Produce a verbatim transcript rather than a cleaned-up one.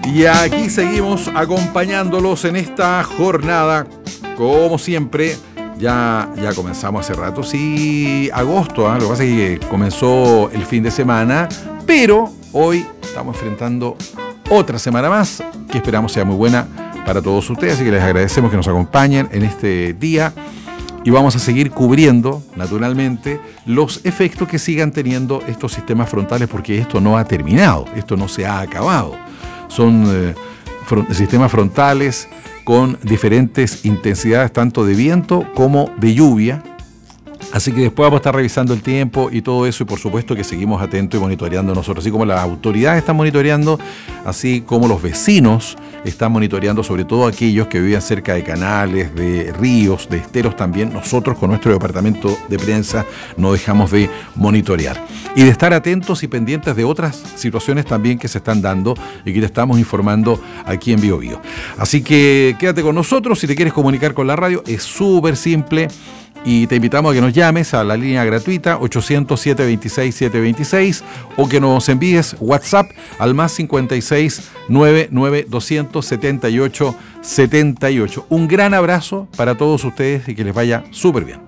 Y aquí seguimos acompañándolos en esta jornada, como siempre. Ya, ya comenzamos hace rato, sí, agosto, ¿eh? Lo que pasa es que comenzó el fin de semana, pero hoy estamos enfrentando otra semana más, que esperamos sea muy buena para todos ustedes, así que les agradecemos que nos acompañen en este día y vamos a seguir cubriendo, naturalmente, los efectos que sigan teniendo estos sistemas frontales, porque esto no ha terminado, esto no se ha acabado. Son eh, front- sistemas frontales con diferentes intensidades tanto de viento como de lluvia. Así que después vamos a estar revisando el tiempo y todo eso, y por supuesto que seguimos atentos y monitoreando nosotros, así como las autoridades están monitoreando, así como los vecinos están monitoreando, sobre todo aquellos que viven cerca de canales, de ríos, de esteros también. Nosotros con nuestro departamento de prensa no dejamos de monitorear y de estar atentos y pendientes de otras situaciones también que se están dando y que te estamos informando aquí en Bio Bio. Así que quédate con nosotros. Si te quieres comunicar con la radio es súper simple. Y te invitamos a que nos llames a la línea gratuita ochocientos, siete veintiséis, setecientos veintiséis o que nos envíes WhatsApp al más cincuenta y seis, noventa y nueve, doscientos setenta y ocho, setenta y ocho. Un gran abrazo para todos ustedes y que les vaya súper bien.